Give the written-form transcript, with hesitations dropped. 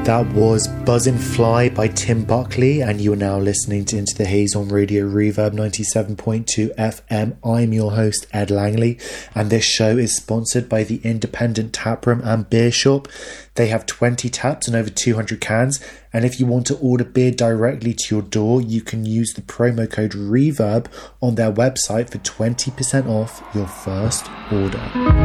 That was Buzzin' Fly by Tim Buckley, and you are now listening to Into the Haze on Radio Reverb 97.2 FM. I'm your host, Ed Langley, and this show is sponsored by the Independent Taproom and Beer Shop. They have 20 taps and over 200 cans, and if you want to order beer directly to your door, you can use the promo code REVERB on their website for 20% off your first order.